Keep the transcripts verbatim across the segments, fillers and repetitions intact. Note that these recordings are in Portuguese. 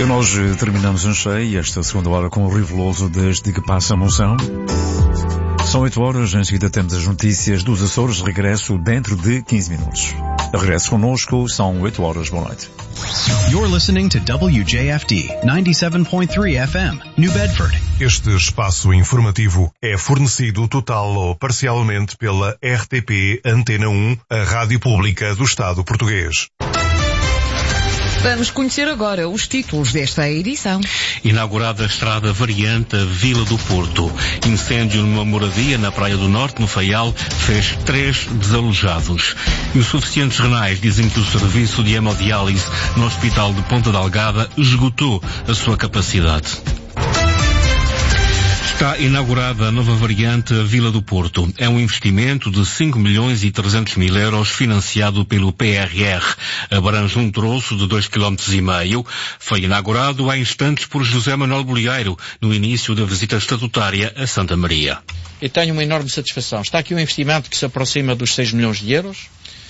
E nós terminamos em cheio esta segunda hora com o Rio Veloso desde que passa a Monção. São oito horas, em seguida temos as notícias dos Açores, regresso dentro de quinze minutos. Regresso connosco, são oito horas, boa noite. You're listening to W J F D ninety-seven point three F M, New Bedford. Este espaço informativo é fornecido total ou parcialmente pela R T P Antena um, a rádio pública do Estado português. Vamos conhecer agora os títulos desta edição. Inaugurada a estrada variante Vila do Porto. Incêndio numa moradia na Praia do Norte, no Faial, fez três desalojados. Insuficientes renais dizem que o serviço de hemodiálise no Hospital de Ponta Delgada esgotou a sua capacidade. Está inaugurada a nova variante Vila do Porto. É um investimento de cinco milhões e trezentos mil euros financiado pelo P R R. Abrange um troço de dois quilómetros e meio. Foi inaugurado há instantes por José Manuel Bolieiro, no início da visita estatutária a Santa Maria. E tenho uma enorme satisfação. Está aqui um investimento que se aproxima dos seis milhões de euros,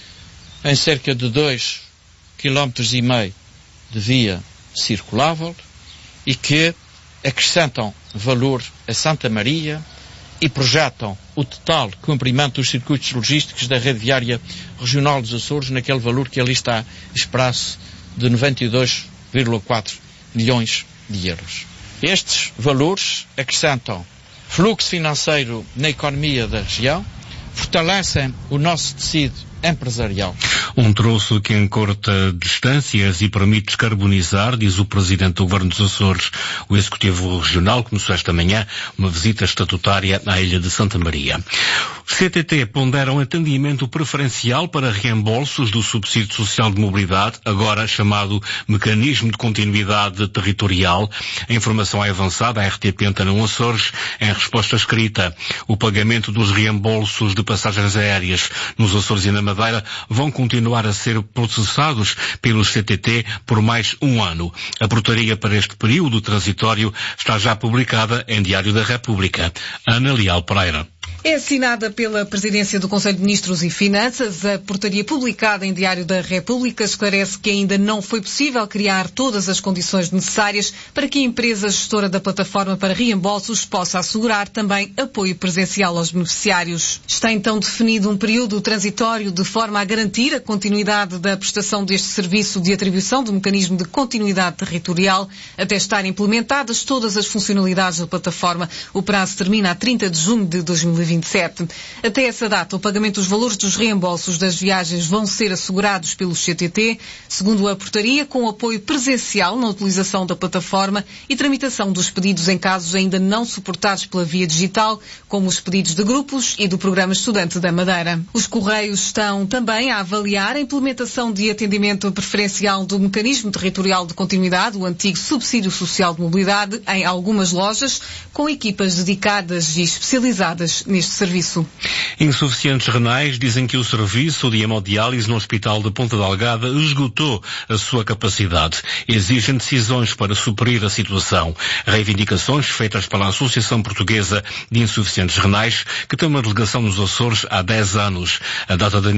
em cerca de dois quilómetros e meio de via circulável e que acrescentam valor a Santa Maria e projetam o total cumprimento dos circuitos logísticos da rede viária regional dos Açores naquele valor que ali está expresso de noventa e dois vírgula quatro milhões de euros. Estes valores acrescentam fluxo financeiro na economia da região, fortalecem o nosso tecido empresarial. Um troço que encurta distâncias e permite descarbonizar, diz o Presidente do Governo dos Açores. O Executivo Regional começou esta manhã uma visita estatutária à Ilha de Santa Maria. O C T T pondera um atendimento preferencial para reembolsos do subsídio social de mobilidade, agora chamado Mecanismo de Continuidade Territorial. A informação é avançada à R T P Antena um Açores em resposta escrita. O pagamento dos reembolsos de passagens aéreas nos Açores e na Madeira vão continuar a ser processados pelo C T T por mais um ano. A portaria para este período transitório está já publicada em Diário da República. Ana Leal Pereira. É assinada pela Presidência do Conselho de Ministros e Finanças. A portaria publicada em Diário da República esclarece que ainda não foi possível criar todas as condições necessárias para que a empresa gestora da plataforma para reembolsos possa assegurar também apoio presencial aos beneficiários. Está então definido um período transitório de forma a garantir a continuidade da prestação deste serviço de atribuição do mecanismo de continuidade territorial até estarem implementadas todas as funcionalidades da plataforma. O prazo termina a trinta de junho de dois mil e vinte e sete. Até essa data, o pagamento dos valores dos reembolsos das viagens vão ser assegurados pelo C T T, segundo a portaria, com apoio presencial na utilização da plataforma e tramitação dos pedidos em casos ainda não suportados pela via digital, como os pedidos de grupos e do Programa Estudante da Madeira. Os Correios estão também a avaliar a implementação de atendimento preferencial do Mecanismo Territorial de Continuidade, o antigo Subsídio Social de Mobilidade, em algumas lojas, com equipas dedicadas e especializadas neste serviço. Insuficientes renais dizem que o serviço de hemodiálise no Hospital de Ponta Delgada esgotou a sua capacidade. Exigem decisões para suprir a situação. Reivindicações feitas pela Associação Portuguesa de Insuficientes Renais, que tem uma delegação nos Açores há dez anos. A data da